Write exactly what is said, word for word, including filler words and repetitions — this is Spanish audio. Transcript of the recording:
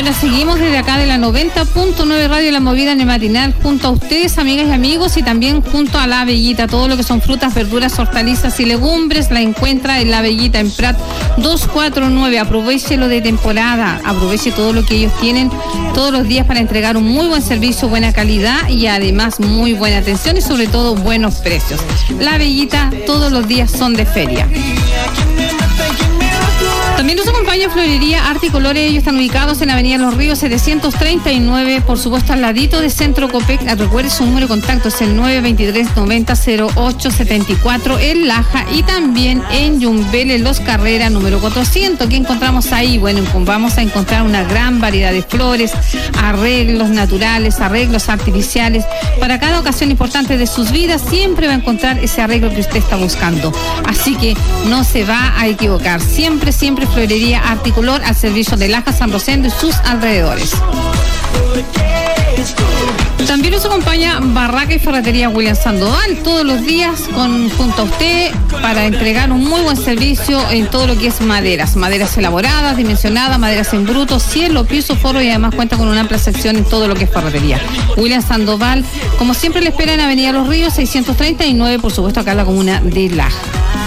Bueno, seguimos desde acá de la noventa punto nueve Radio La Movida en el matinal, junto a ustedes, amigas y amigos, y también junto a La Bellita. Todo lo que son frutas, verduras, hortalizas y legumbres la encuentra en La Bellita, en Prat doscientos cuarenta y nueve. Aprovechelo de temporada, aproveche todo lo que ellos tienen todos los días para entregar un muy buen servicio, buena calidad y además muy buena atención y sobre todo buenos precios. La Bellita, todos los días son de feria. También nos acompaña Florería Arte y Colores. Ellos están ubicados en Avenida Los Ríos setecientos treinta y nueve, por supuesto al ladito de Centro Copec. Recuerde, su número de contacto es el nueve veintitrés noventa cero ocho setenta y cuatro en Laja, y también en Yumbel, Los Carreras número cuatrocientos. ¿Qué encontramos ahí? Bueno, vamos a encontrar una gran variedad de flores, arreglos naturales, arreglos artificiales. Para cada ocasión importante de sus vidas siempre va a encontrar ese arreglo que usted está buscando. Así que no se va a equivocar. Siempre, siempre Florería Arte y Color al servicio de Laja, San Rosendo y sus alrededores. También nos acompaña Barraca y Ferretería William Sandoval, todos los días con, junto a usted, para entregar un muy buen servicio en todo lo que es maderas, maderas elaboradas, dimensionadas, maderas en bruto, cielo, piso, forro, y además cuenta con una amplia sección en todo lo que es ferretería. William Sandoval, como siempre, le espera en Avenida Los Ríos seiscientos treinta y nueve, por supuesto acá en la comuna de Laja.